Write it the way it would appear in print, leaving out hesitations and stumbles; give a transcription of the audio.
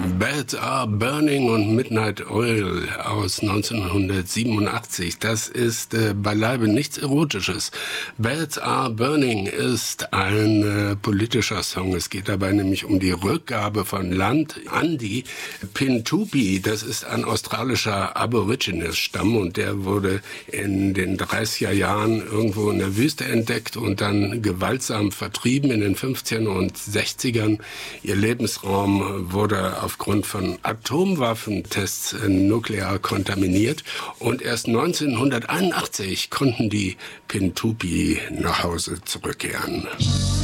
Bells Are Burning und Midnight Oil aus 1987. Das ist beileibe nichts Erotisches. Bells Are Burning ist ein politischer Song. Es geht dabei nämlich um die Rückgabe von Land an die Pintupi. Das ist ein australischer Aborigines-Stamm und der wurde in den 30er Jahren irgendwo in der Wüste entdeckt und dann gewaltsam vertrieben in den 50ern und 60ern. Ihr Lebensraum wurde aufgrund von Atomwaffentests nuklear kontaminiert und erst 1981 konnten die Pintupi nach Hause zurückkehren.